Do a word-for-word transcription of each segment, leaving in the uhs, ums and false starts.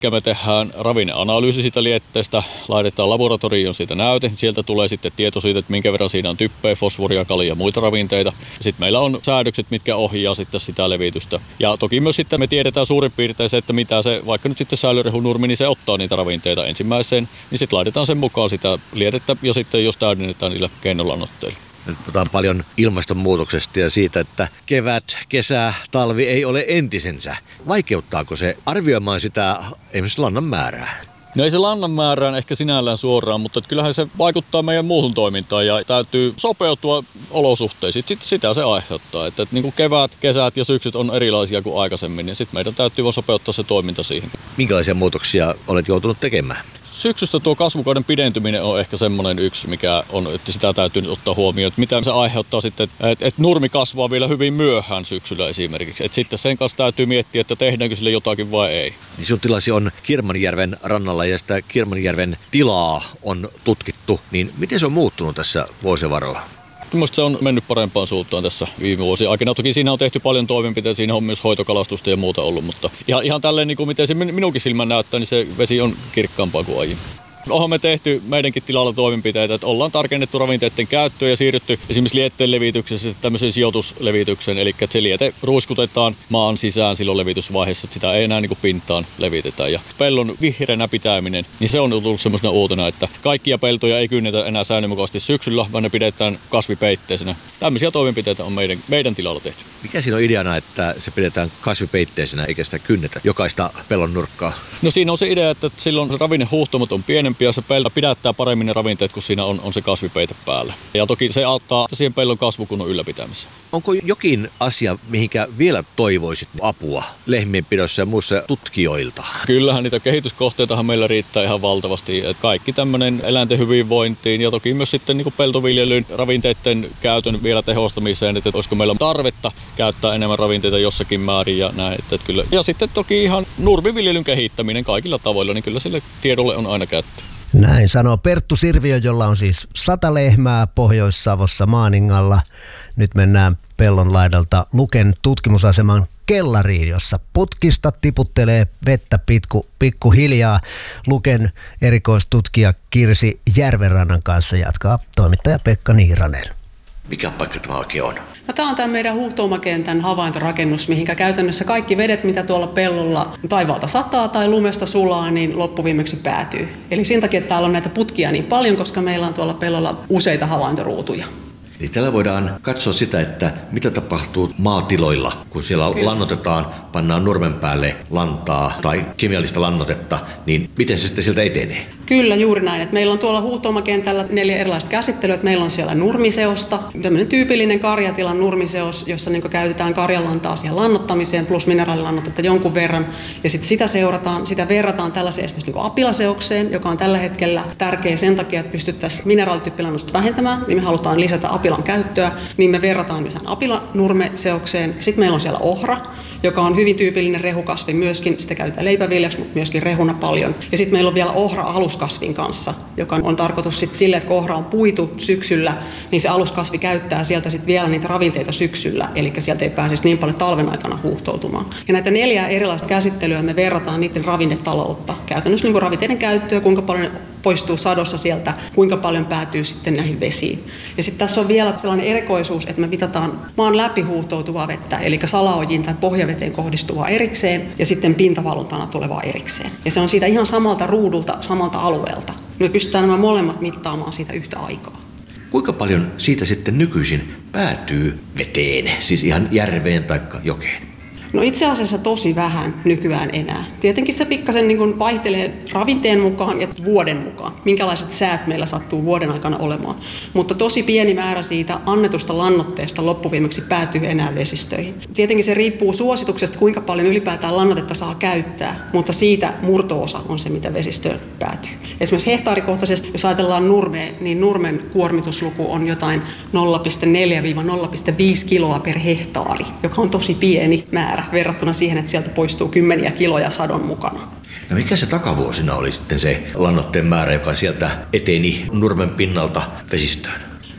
Me tehdään ravinneanalyysi siitä lietteestä, laitetaan laboratorioon siitä näyte. Sieltä tulee sitten tieto siitä, että minkä verran siinä on typpeä, fosforia, kalia ja muita ravinteita. Sitten meillä on säädökset, mitkä ohjaa sitten sitä levitystä. Ja toki myös sitten me tiedetään suurin piirtein se, että mitä se, vaikka nyt sitten säilyrehunurmi, niin se ottaa niitä ravinteita ensimmäiseen. Niin sitten laitetaan sen mukaan sitä lietettä ja sitten jos täydennetään niillä keinolannoitteilla. Nyt puhutaan paljon ilmastonmuutoksesta ja siitä, että kevät, kesä, talvi ei ole entisensä. Vaikeuttaako se arvioimaan sitä esimerkiksi lannan määrää? No ei se lannan määrään ehkä sinällään suoraan, mutta kyllähän se vaikuttaa meidän muuhun toimintaan ja täytyy sopeutua olosuhteisiin. Sitten sitä se aiheuttaa. Että, että niin kuin kevät, kesät ja syksyt on erilaisia kuin aikaisemmin, niin sitten meidän täytyy vaan sopeuttaa se toiminta siihen. Minkälaisia muutoksia olet joutunut tekemään? Syksystä tuo kasvukauden pidentyminen on ehkä semmoinen yksi, mikä on, että sitä täytyy nyt ottaa huomioon. Että mitä se aiheuttaa sitten, että, että nurmi kasvaa vielä hyvin myöhään syksyllä esimerkiksi. Että sitten sen kanssa täytyy miettiä, että tehdäänkö sille jotakin vai ei. Niin sinun tilasi on Kirmanjärven rannalla ja sitä Kirmanjärven tilaa on tutkittu. Niin miten se on muuttunut tässä vuosien varrella? Minusta se on mennyt parempaan suuntaan tässä viime vuosien aikana. Toki siinä on tehty paljon toimenpiteitä, siinä on myös hoitokalastusta ja muuta ollut, mutta ihan, ihan tälleen niin kuin miten se minunkin silmän näyttää, niin se vesi on kirkkaampaa kuin aiemmin. Onhan me tehty meidänkin tilalla toimenpiteitä, että ollaan tarkennettu ravinteiden käyttöä ja siirrytty esimerkiksi lietteen levityksessä tämmöiseen sijoituslevitykseen, eli että se liete ruiskutetaan maan sisään silloin levitysvaiheessa, että sitä ei enää niin kuin pintaan levitetä. Ja pellon vihreänä pitäminen, niin se on tullut semmoisena uutena, että kaikkia peltoja ei kynnetä enää säännönmukaisesti syksyllä, vaan ne pidetään kasvipeitteisenä. Tämmöisiä toimenpiteitä on meidän, meidän tilalla tehty. Mikä siinä on ideana, että se pidetään kasvipeitteisenä eikä sitä kynnetä jokaista pellon nurkkaa? No siinä on se idea, että silloin se ravinnehuhtomot on pienempi ja se pelto pidättää paremmin ne ravinteet, kun siinä on, on se kasvipeite päällä. Ja toki se auttaa siihen pellon kasvukunnon ylläpitämiseen. Onko jokin asia, mihinkä vielä toivoisit apua lehmienpidossa ja muissa tutkijoilta? Kyllähän niitä kehityskohteitahan meillä riittää ihan valtavasti. Että kaikki tämmöinen eläinten hyvinvointiin ja toki myös sitten niin kuin peltoviljelyn ravinteiden käytön vielä tehostamiseen, että olisiko meillä tarvetta käyttää enemmän ravinteita jossakin määrin ja näin. Että kyllä. Ja sitten toki ihan nurmiviljelyn kehittäminen kaikilla tavoilla, niin kyllä sille tiedolle on aina käyttöä. Näin sanoo Perttu Sirviö, jolla on siis sata lehmää Pohjois-Savossa Maaningalla. Nyt mennään pellon laidalta Luken tutkimusaseman kellariin, jossa putkista tiputtelee vettä pitku, pikkuhiljaa. Luken erikoistutkija Kirsi Järvenrannan kanssa jatkaa toimittaja Pekka Niiranen. Mikä paikka tämä oikein on? No, tämä on tämä meidän huuhtoumakentän havaintorakennus, mihinkä käytännössä kaikki vedet, mitä tuolla pellolla taivaalta sataa tai lumesta sulaa, niin loppuviimeksi päätyy. Eli sen takia täällä on näitä putkia niin paljon, koska meillä on tuolla pellolla useita havaintoruutuja. Eli tällä voidaan katsoa sitä, että mitä tapahtuu maatiloilla, kun siellä Kyllä. lannotetaan, pannaan nurmen päälle lantaa tai kemiallista lannotetta, niin miten se sitten sieltä etenee? Kyllä, juuri näin. Että meillä on tuolla huuhtoumakentällä neljä erilaista käsittelyä. Että meillä on siellä nurmiseosta, tämmöinen tyypillinen karjatilan nurmiseos, jossa niin käytetään karjanlantaa siihen lannottamiseen plus mineraalilannotetta jonkun verran. Ja sitten sitä seurataan, sitä verrataan tällaiseen esimerkiksi niin apilaseokseen, joka on tällä hetkellä tärkeä sen takia, että pystyttäisiin mineraalityyppilannosta vähentämään, niin me halutaan lisätä apilan käyttöä, niin me verrataan myös apilanurmeseokseen. Sitten meillä on siellä ohra, joka on hyvin tyypillinen rehukasvi myöskin. Sitä käytetään leipäviljaksi, mutta myöskin rehuna paljon. Ja sitten meillä on vielä ohra aluskasvin kanssa, joka on tarkoitus sitten sille, että kun ohra on puitu syksyllä, niin se aluskasvi käyttää sieltä sitten vielä niitä ravinteita syksyllä, eli sieltä ei pääsisi niin paljon talven aikana huuhtoutumaan. Ja näitä neljää erilaista käsittelyä me verrataan niiden ravinnetaloutta. Käytännössä niin kuin ravinteiden käyttöä, kuinka paljon poistuu sadossa sieltä, kuinka paljon päätyy sitten näihin vesiin. Ja sitten tässä on vielä sellainen erikoisuus, että me mitataan maan läpi huuhtoutuvaa vettä, eli salaojiin tai pohjaveteen kohdistuvaa erikseen ja sitten pintavaluntana tulevaa erikseen. Ja se on siitä ihan samalta ruudulta, samalta alueelta. Me pystytään nämä molemmat mittaamaan siitä yhtä aikaa. Kuinka paljon siitä sitten nykyisin päätyy veteen, siis ihan järveen tai jokeen? No itse asiassa tosi vähän nykyään enää. Tietenkin se pikkasen niin kuin vaihtelee ravinteen mukaan ja vuoden mukaan, minkälaiset säät meillä sattuu vuoden aikana olemaan. Mutta tosi pieni määrä siitä annetusta lannoitteesta loppuviimeksi päätyy enää vesistöihin. Tietenkin se riippuu suosituksesta, kuinka paljon ylipäätään lannotetta saa käyttää, mutta siitä murto-osa on se, mitä vesistöön päätyy. Esimerkiksi hehtaarikohtaisesti, jos ajatellaan nurmea, niin nurmen kuormitusluku on jotain nolla pilkku neljä nolla pilkku viisi kiloa per hehtaari, joka on tosi pieni määrä verrattuna siihen, että sieltä poistuu kymmeniä kiloja sadon mukana. No mikä se takavuosina oli sitten se lannoitteen määrä, joka sieltä eteni nurmen pinnalta vesistöön?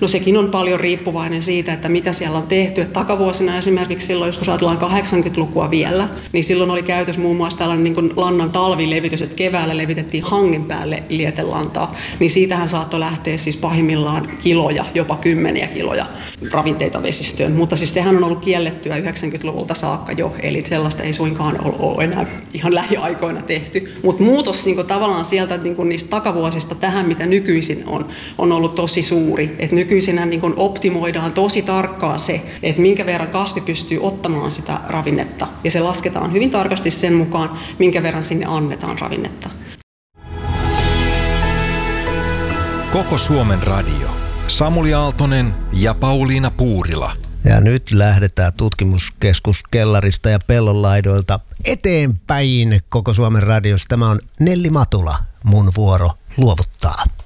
No sekin on paljon riippuvainen siitä, että mitä siellä on tehty. Että takavuosina esimerkiksi silloin, jos ajatellaan kahdeksankymmentälukua vielä, niin silloin oli käytössä muun muassa tällainen niin kuin lannan talvilevitys, että keväällä levitettiin hangen päälle lietelantaa. Niin siitähän saattoi lähteä siis pahimmillaan kiloja, jopa kymmeniä kiloja ravinteita vesistöön. Mutta siis sehän on ollut kiellettyä yhdeksänkymmentäluvulta saakka jo, eli sellaista ei suinkaan ole enää ihan lähiaikoina tehty. Mutta muutos niin kuin tavallaan sieltä niin kuin niistä takavuosista tähän, mitä nykyisin on, on ollut tosi suuri. Et nykyisinä niin kuin optimoidaan tosi tarkkaan se, että minkä verran kasvi pystyy ottamaan sitä ravinnetta. Ja se lasketaan hyvin tarkasti sen mukaan, minkä verran sinne annetaan ravinnetta. Koko Suomen radio. Samuli Aaltonen ja Pauliina Puurila. Ja nyt lähdetään tutkimuskeskus kellarista ja pellonlaidoilta eteenpäin Koko Suomen radiossa. Tämä on Nelli Matula, mun vuoro luovuttaa.